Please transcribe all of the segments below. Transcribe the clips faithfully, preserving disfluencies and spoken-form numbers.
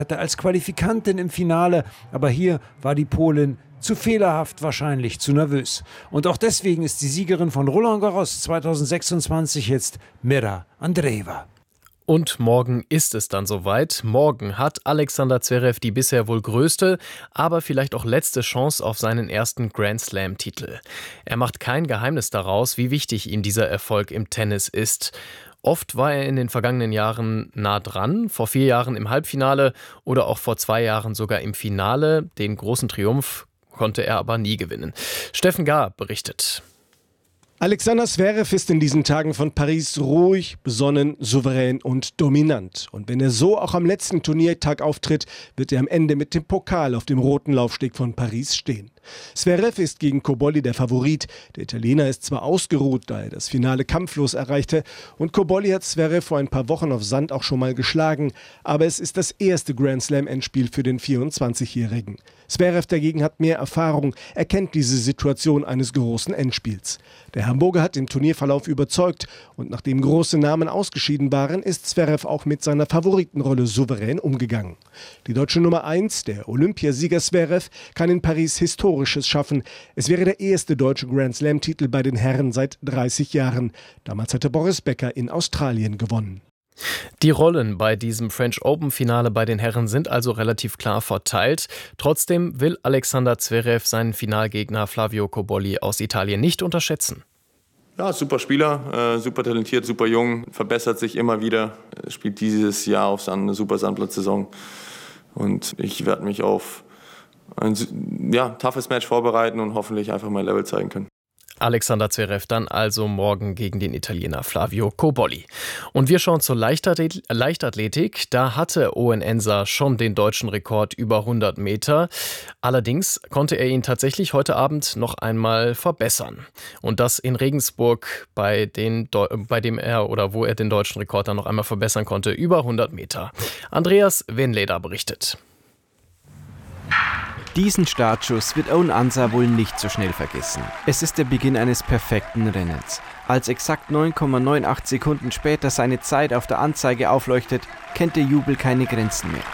hatte als Qualifikantin im Finale, aber hier war die Polin zu fehlerhaft, wahrscheinlich zu nervös. Und auch deswegen ist die Siegerin von Roland Garros zweitausendsechsundzwanzig jetzt Mira Andreeva. Und morgen ist es dann soweit. Morgen hat Alexander Zverev die bisher wohl größte, aber vielleicht auch letzte Chance auf seinen ersten Grand Slam-Titel. Er macht kein Geheimnis daraus, wie wichtig ihm dieser Erfolg im Tennis ist. Oft war er in den vergangenen Jahren nah dran, vor vier Jahren im Halbfinale oder auch vor zwei Jahren sogar im Finale. Den großen Triumph konnte er aber nie gewinnen. Steffen Gahr berichtet. Alexander Zverev ist in diesen Tagen von Paris ruhig, besonnen, souverän und dominant. Und wenn er so auch am letzten Turniertag auftritt, wird er am Ende mit dem Pokal auf dem roten Laufsteg von Paris stehen. Zverev ist gegen Cobolli der Favorit. Der Italiener ist zwar ausgeruht, da er das Finale kampflos erreichte. Und Cobolli hat Zverev vor ein paar Wochen auf Sand auch schon mal geschlagen. Aber es ist das erste Grand Slam-Endspiel für den vierundzwanzigjährigen. Zverev dagegen hat mehr Erfahrung, er kennt diese Situation eines großen Endspiels. Der Hamburger hat im Turnierverlauf überzeugt und nachdem große Namen ausgeschieden waren, ist Zverev auch mit seiner Favoritenrolle souverän umgegangen. Die deutsche Nummer eins, der Olympiasieger Zverev, kann in Paris Historisches schaffen. Es wäre der erste deutsche Grand Slam-Titel bei den Herren seit dreißig Jahren. Damals hatte Boris Becker in Australien gewonnen. Die Rollen bei diesem French Open-Finale bei den Herren sind also relativ klar verteilt. Trotzdem will Alexander Zverev seinen Finalgegner Flavio Cobolli aus Italien nicht unterschätzen. Ja, super Spieler, äh, super talentiert, super jung, verbessert sich immer wieder, spielt dieses Jahr auf Sand eine super Sandplatzsaison. Und ich werde mich auf ein ja, toughes Match vorbereiten und hoffentlich einfach mein Level zeigen können. Alexander Zverev dann also morgen gegen den Italiener Flavio Cobolli. Und wir schauen zur Leichtathletik. Da hatte Owen Enser schon den deutschen Rekord über hundert Meter. Allerdings konnte er ihn tatsächlich heute Abend noch einmal verbessern. Und das in Regensburg, bei, den, bei dem er oder wo er den deutschen Rekord dann noch einmal verbessern konnte, über hundert Meter. Andreas Wenleder berichtet. Diesen Startschuss wird Owen Ansah wohl nicht so schnell vergessen. Es ist der Beginn eines perfekten Rennens. Als exakt neun Komma achtundneunzig Sekunden später seine Zeit auf der Anzeige aufleuchtet, kennt der Jubel keine Grenzen mehr.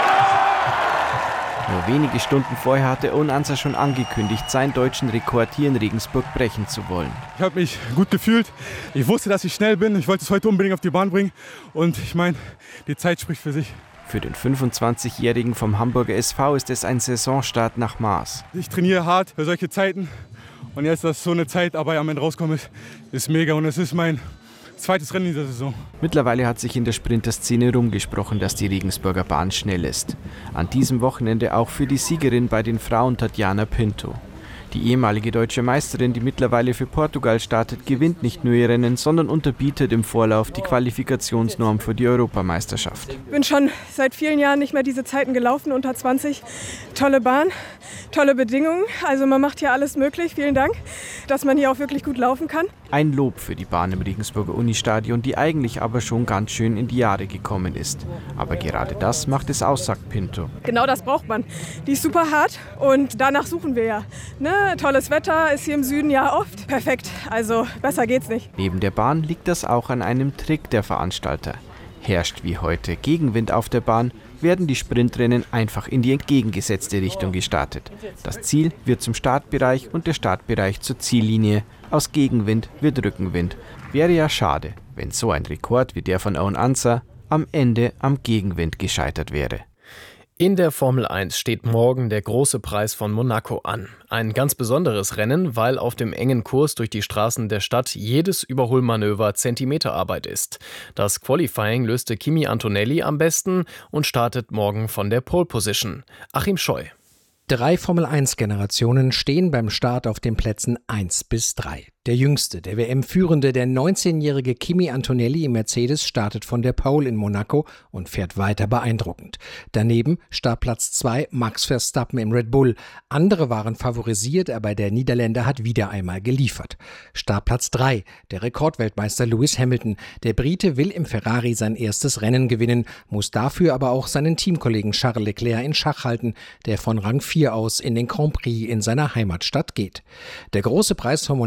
Nur wenige Stunden vorher hatte Owen Ansah schon angekündigt, seinen deutschen Rekord hier in Regensburg brechen zu wollen. Ich habe mich gut gefühlt. Ich wusste, dass ich schnell bin. Ich wollte es heute unbedingt auf die Bahn bringen. Und ich meine, die Zeit spricht für sich. Für den fünfundzwanzigjährigen vom Hamburger S V ist es ein Saisonstart nach Maß. Ich trainiere hart für solche Zeiten und jetzt, dass so eine Zeit dabei am Ende rauskommt, ist mega und es ist mein zweites Rennen in dieser Saison. Mittlerweile hat sich in der Sprinterszene rumgesprochen, dass die Regensburger Bahn schnell ist. An diesem Wochenende auch für die Siegerin bei den Frauen Tatjana Pinto. Die ehemalige deutsche Meisterin, die mittlerweile für Portugal startet, gewinnt nicht nur ihr Rennen, sondern unterbietet im Vorlauf die Qualifikationsnorm für die Europameisterschaft. Ich bin schon seit vielen Jahren nicht mehr diese Zeiten gelaufen, unter zwanzig. Tolle Bahn, tolle Bedingungen. Also man macht hier alles möglich. Vielen Dank, dass man hier auch wirklich gut laufen kann. Ein Lob für die Bahn im Regensburger Unistadion, die eigentlich aber schon ganz schön in die Jahre gekommen ist. Aber gerade das macht es aus, sagt Pinto. Genau das braucht man. Die ist super hart und danach suchen wir ja. Ne? Tolles Wetter, ist hier im Süden ja oft. Perfekt, also besser geht's nicht. Neben der Bahn liegt das auch an einem Trick der Veranstalter. Herrscht wie heute Gegenwind auf der Bahn, werden die Sprintrennen einfach in die entgegengesetzte Richtung gestartet. Das Ziel wird zum Startbereich und der Startbereich zur Ziellinie. Aus Gegenwind wird Rückenwind. Wäre ja schade, wenn so ein Rekord wie der von Owen Ansah am Ende am Gegenwind gescheitert wäre. In der Formel eins steht morgen der große Preis von Monaco an. Ein ganz besonderes Rennen, weil auf dem engen Kurs durch die Straßen der Stadt jedes Überholmanöver Zentimeterarbeit ist. Das Qualifying löste Kimi Antonelli am besten und startet morgen von der Pole Position. Achim Scheu. Drei Formel eins Generationen stehen beim Start auf den Plätzen eins bis drei. Der jüngste, der W M-Führende, der neunzehnjährige Kimi Antonelli im Mercedes startet von der Pole in Monaco und fährt weiter beeindruckend. Daneben Startplatz zwei Max Verstappen im Red Bull. Andere waren favorisiert, aber der Niederländer hat wieder einmal geliefert. Startplatz drei der Rekordweltmeister Lewis Hamilton. Der Brite will im Ferrari sein erstes Rennen gewinnen, muss dafür aber auch seinen Teamkollegen Charles Leclerc in Schach halten, der von Rang vier aus in den Grand Prix in seiner Heimatstadt geht. Der große Preis von Monaco verspricht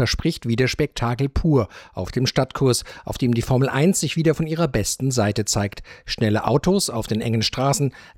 verspricht wieder Spektakel pur auf dem Stadtkurs, auf dem die Formel eins sich wieder von ihrer besten Seite zeigt. Schnelle Autos auf den engen Straßen,